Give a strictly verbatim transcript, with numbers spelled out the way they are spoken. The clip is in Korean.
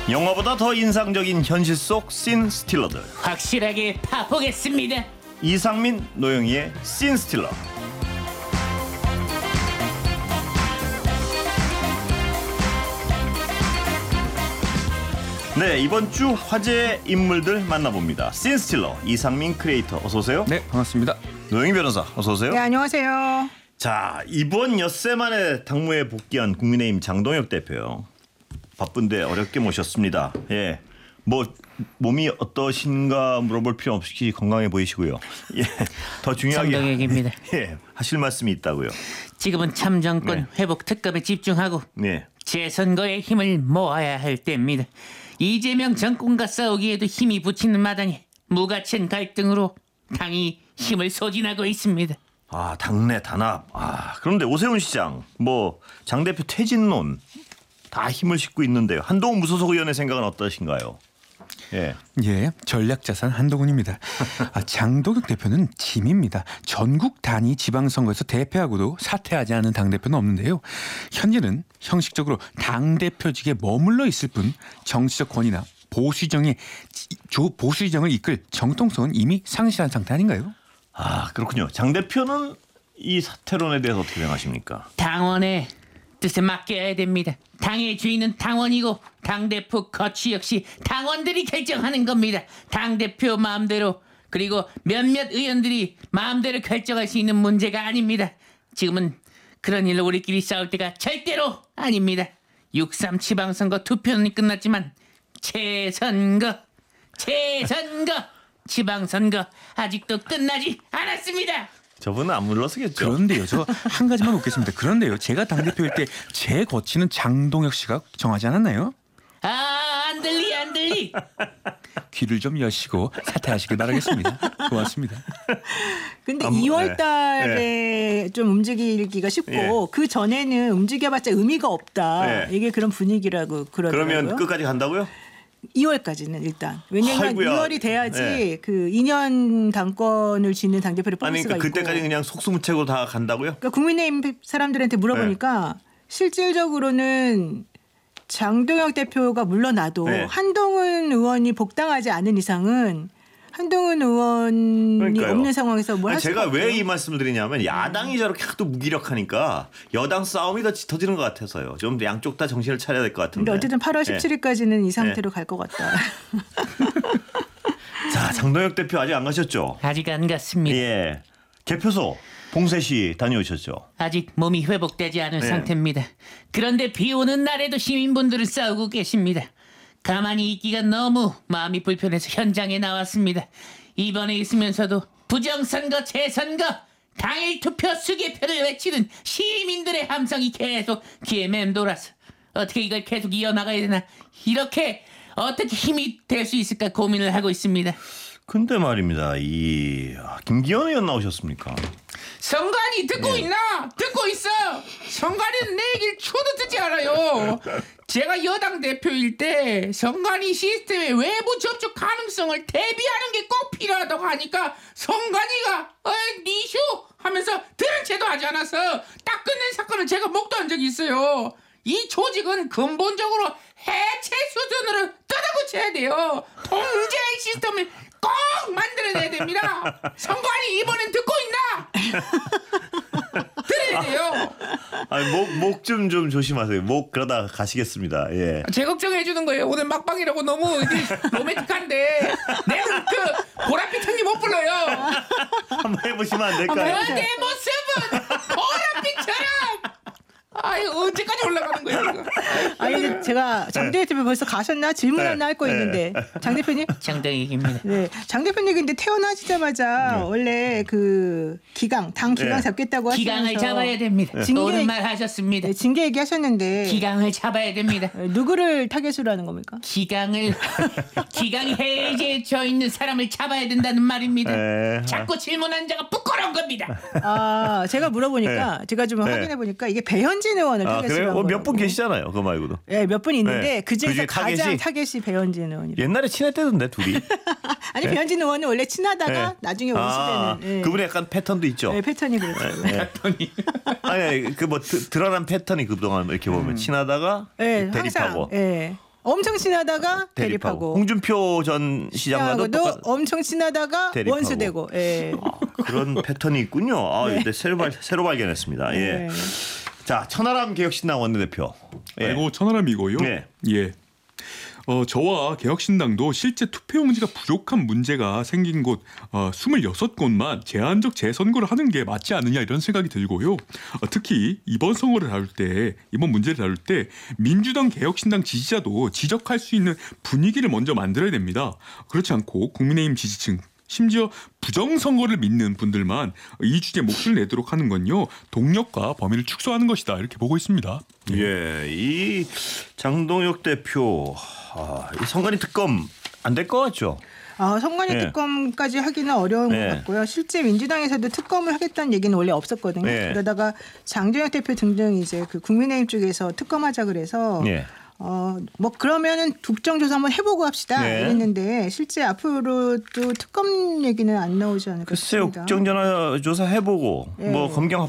영화보다 더 인상적인 현실 속 씬 스틸러들. 확실하게 파보겠습니다. 이상민, 노영희의 씬 스틸러. 네, 이번 주 화제 인물들 만나봅니다. 씬 스틸러 이상민 크리에이터 어서 오세요. 네, 반갑습니다. 노영희 변호사 어서 오세요. 네, 안녕하세요. 자, 이번 엿새 만에 당무에 복귀한 국민의힘 장동혁 대표요. 바쁜데 어렵게 모셨습니다. 예, 뭐 몸이 어떠신가 물어볼 필요 없이 건강해 보이시고요. 예, 더 중요하게 장동혁입니다. 예, 하실 말씀이 있다고요. 지금은 참정권 네. 회복 특검에 집중하고 네, 재선거에 힘을 모아야 할 때입니다. 이재명 정권과 싸우기에도 힘이 붙이는 마당에 무가치한 갈등으로 당이 힘을 소진하고 있습니다. 아 당내 단합. 아 그런데 오세훈 시장, 뭐 장 대표 퇴진론 다 힘을 싣고 있는데요. 한동훈 무소속 의원의 생각은 어떠신가요? 예. 예, 전략자산 한동훈입니다. 아, 장동혁 대표는 짐입니다. 전국 단위 지방선거에서 대패하고도 사퇴하지 않은 당대표는 없는데요. 현재는 형식적으로 당대표직에 머물러 있을 뿐 정치적 권위나 보수정의 보수정을 이끌 정통성은 이미 상실한 상태 아닌가요? 아 그렇군요. 장 대표는 이 사퇴론에 대해서 어떻게 생각하십니까? 당원의 뜻에 맡겨야 됩니다. 당의 주인은 당원이고 당대표 거취 역시 당원들이 결정하는 겁니다. 당대표 마음대로 그리고 몇몇 의원들이 마음대로 결정할 수 있는 문제가 아닙니다. 지금은 그런 일로 우리끼리 싸울 때가 절대로 아닙니다. 육삼 지방선거 투표는 끝났지만 재선거, 재선거, 지방선거 아직도 끝나지 않았습니다. 저분은 안 물러서겠죠. 그런데요, 저 한 가지만 묻겠습니다. 그런데요, 제가 당대표일 때 제 거치는 장동혁 씨가 정하지 않았나요? 아, 안 들리 안 들리. 귀를 좀 여시고 사퇴하시길 바라겠습니다. 고맙습니다. 근데 음, 이월 네. 달에 네. 좀 움직이기가 쉽고 예. 그 전에는 움직여봤자 의미가 없다. 네. 이게 그런 분위기라고 그러더라고요. 그러면 끝까지 간다고요? 이월까지는 일단. 왜냐하면 아이고야. 이월이 돼야지 네. 그 이 년 당권을 지는 당대표를 뽑을 아니 수가 그러니까 있고. 그때까지 그냥 속수무책으로 다 간다고요? 그러니까 국민의힘 사람들한테 물어보니까 네. 실질적으로는 장동혁 대표가 물러나도 네. 한동훈 의원이 복당하지 않은 이상은 한동훈 의원이 그러니까요. 없는 상황에서 뭘 아니, 할 수가 제가 왜 없대요. 이 말씀을 드리냐면 야당이 저렇게 하도 무기력하니까 여당 싸움이 더 짙어지는 것 같아서요. 좀 양쪽 다 정신을 차려야 될 것 같은데. 근데 어쨌든 팔월 예. 십칠일까지는 이 상태로 갈 것 같다. 자, 장동혁 대표 아직 안 가셨죠? 아직 안 갔습니다. 예. 개표소 봉쇄시 다녀오셨죠? 아직 몸이 회복되지 않은 네. 상태입니다. 그런데 비 오는 날에도 시민분들은 싸우고 계십니다. 가만히 있기가 너무 마음이 불편해서 현장에 나왔습니다. 이번에 있으면서도 부정선거, 재선거, 당일 투표 수개표를 외치는 시민들의 함성이 계속 귀에 맴돌아서 어떻게 이걸 계속 이어나가야 되나, 이렇게 어떻게 힘이 될 수 있을까 고민을 하고 있습니다. 근데 말입니다. 이 김기현 의원 나오셨습니까? 성관이 듣고 네. 있나? 듣고 있어. 성관이는 내 얘기를 초도 듣지 않아요. 제가 여당 대표일 때 성관이 시스템의 외부 접촉 가능성을 대비하는 게 꼭 필요하다고 하니까 성관이가 어이 니슈 하면서 들은 채도 하지 않아서 딱 끝낸 사건을 제가 목도한 적이 있어요. 이 조직은 근본적으로 해체 수준으로 뜯어고쳐야 돼요. 통제 시스템을 꼭 만들어내야 됩니다. 성관이 이번엔 듣고 있나? 들어야 돼요. 아니 목목 좀 좀 조심하세요. 목 그러다 가시겠습니다. 예. 제 걱정해 주는 거예요. 오늘 막방이라고 너무 이게 로맨틱한데 내는 그 보랏빛 향기 못 불러요. 한번 해보시면 안 될까요? 내 모습은 보랏빛처럼. 아이 언제까지 올라가는 거야 이거. 아니 근데 제가 장 대표 벌써 가셨나 질문 네. 하나 할 거 네. 있는데 장 대표님. 장동혁입니다. 네, 장 대표님 근데 태어나시자마자 네. 원래 그 기강 당 기강 네. 잡겠다고 하시면서 기강을 잡아야 됩니다. 징계- 옳은 말 하셨습니다. 네, 징계 얘기하셨는데 기강을 잡아야 됩니다. 누구를 타겟으로 하는 겁니까? 기강을 기강이 해제되어 있는 사람을 잡아야 된다는 말입니다. 네. 자꾸 질문한 자가 부끄러운 겁니다. 아 제가 물어보니까 제가 좀 네. 확인해 보니까 이게 배현진 의원을 아 타겟으로 그래요? 한 어, 거예요. 몇 분 계시잖아요. 그거 말고도. 네, 몇 분 있는데 네. 그 중에서 그중에 가장 타겟이? 타겟이 배현진 의원이에요. 옛날에 친했대던데 둘이. 아니 배현진 의원은 원래 친하다가 네. 나중에 아, 원시되는 네. 그분의 약간 패턴도 있죠. 네, 패턴이 그렇죠. 네. 아니 그 뭐 드러난 패턴이 그동안 이렇게 보면 친하다가 네, 대립하고. 항상 네. 엄청 친하다가 대립하고. 대립하고. 홍준표 전 시장과도 시장하고도 똑같. 엄청 친하다가 대립하고. 원수되고. 예. 아, 그런 패턴이 있군요. 아, 네. 네. 새로 발 새로 발견했습니다. 예. 네. 자, 천하람 개혁신당 원내대표. 예. 아이고 천하람이고요. 네. 예. 어, 저와 개혁신당도 실제 투표용지가 부족한 문제가 생긴 곳 어, 이십육 곳만 제한적 재선거를 하는 게 맞지 않느냐 이런 생각이 들고요. 어, 특히 이번 선거를 다룰 때 이번 문제를 다룰 때 민주당 개혁신당 지지자도 지적할 수 있는 분위기를 먼저 만들어야 됩니다. 그렇지 않고 국민의힘 지지층 심지어 부정선거를 믿는 분들만 이 주제에 목소리를 내도록 하는 건요. 동력과 범위를 축소하는 것이다 이렇게 보고 있습니다. 예, 이 장동혁 대표 아, 이 선관위 특검 안 될 것 같죠? 아, 선관위 예. 특검까지 하기는 어려운 예. 것 같고요. 실제 민주당에서도 특검을 하겠다는 얘기는 원래 없었거든요. 예. 그러다가 장동혁 대표 등등 이제 그 국민의힘 쪽에서 특검하자 그래서 예. 어, 뭐 그러면은 국정조사 한번 해보고 합시다 네. 이랬는데 실제 앞으로도 특검 얘기는 안 나오지 않을까 글쎄요, 싶습니다. 국정조사 해보고 예. 뭐 검경